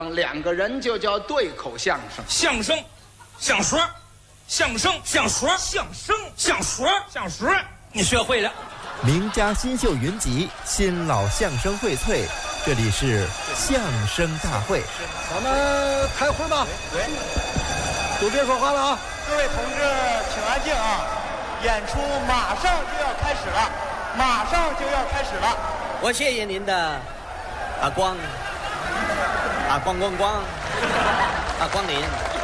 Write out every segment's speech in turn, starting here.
两个人就叫对口相声。 相声，相说，相声，相说，相声，相说，相说，你学会了。 名家新秀云集，新老相声荟萃，这里是相声大会。 咱们开会吧。 对， 都别说话了啊！ 各位同志，请安静啊！演出马上就要开始了，马上就要开始了。 我谢谢您的光临。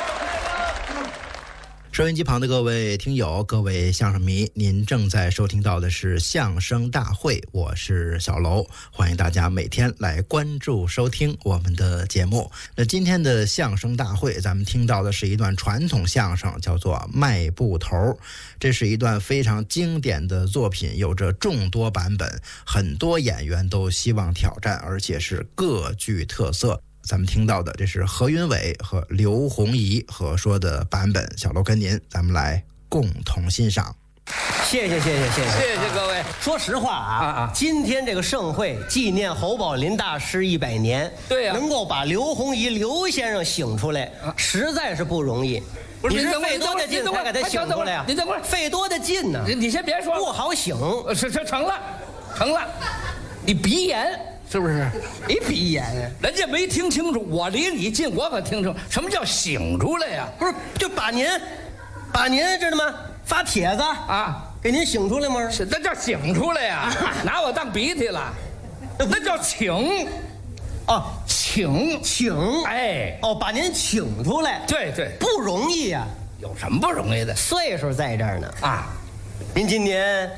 收音机旁的各位听友，各位相声迷，您正在收听到的是相声大会，我是小楼，欢迎大家每天来关注收听我们的节目。那今天的相声大会，咱们听到的是一段传统相声，叫做卖布头。这是一段非常经典的作品，有着众多版本，很多演员都希望挑战，而且是各具特色。咱们听到的这是何云伟和刘洪怡合说的版本，小楼跟您咱们来共同欣赏。 谢谢各位。说实话啊，今天这个盛会纪念侯宝林大师100年， 对呀， 能够把刘洪怡刘先生醒出来，实在是不容易。 不是你是费多大劲才给他醒出来呀？ 您等会儿， 费多大劲呢？ 你先别说， 不好醒。 成了，你鼻炎。是不是？ 没鼻炎啊？ 人家没听清楚，我离你近，我可听清楚。什么叫醒出来呀？ 不是，就把您知道吗？发帖子啊，给您醒出来吗？ 是，那叫醒出来呀！拿我当鼻涕了？那叫请。 哦， 请。哎， 哦，把您请出来。 对， 不容易呀。 有什么不容易的？ 岁数在这儿呢啊！ 您今年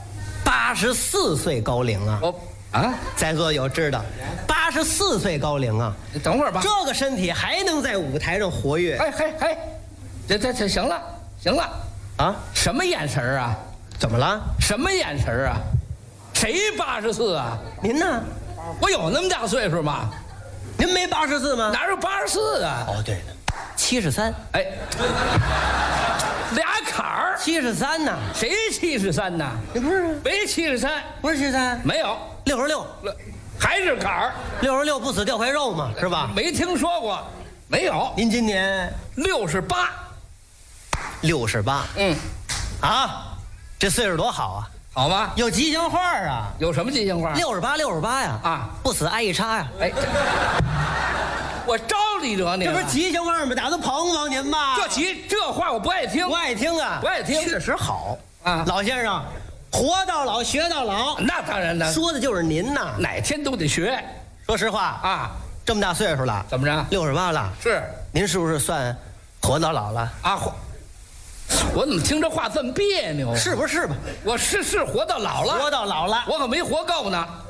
84岁高龄啊！在座有知道，84岁高龄啊！ 你等会儿吧， 这个身体还能在舞台上活跃？ 这行了啊！什么眼神啊？ 怎么了？ 什么眼神啊？谁84啊？ 您呢？ 我有那么大岁数吗？ 您没84吗？ 哪有84啊？ 哦，对了，73。 哎，俩坎儿 73呢？ 谁73呢？ 你不是？ 没73， 不是73， 没有 66， 还是坎儿。 66不死掉块肉嘛，是吧？ 没听说过，没有。 您今年 68。 这岁数多好啊！ 好吧， 有吉祥话啊！ 有什么吉祥话 ？68呀！ 啊， 不死挨一叉呀！ 哎，我招你惹你了？ 这不是吉祥话吗？打算捧捧您吗？ 这话我不爱听， 不爱听啊！ 不爱听， 确实好啊， 老先生，活到老学到老， 那当然的， 说的就是您呐， 哪天都得学。 说实话啊，这么大岁数了， 怎么着 ？68了， 是您是不是算活到老了啊？我怎么听这话这么别扭？ 是不是吧？ 我是活到老了， 活到老了， 我可没活够呢。